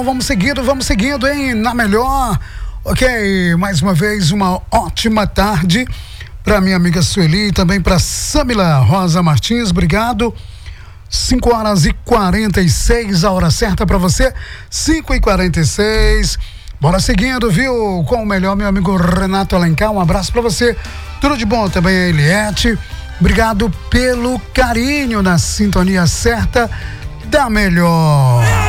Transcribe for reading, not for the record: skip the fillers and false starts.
vamos seguindo, hein? Na melhor. Ok, mais uma vez, uma ótima tarde para minha amiga Sueli e também para Samila Rosa Martins, obrigado. 5h46, a hora certa para você, 5h46. Bora seguindo, viu? Com o melhor, meu amigo Renato Alencar, um abraço para você. Tudo de bom também, a Eliette. Obrigado pelo carinho na sintonia certa da melhor.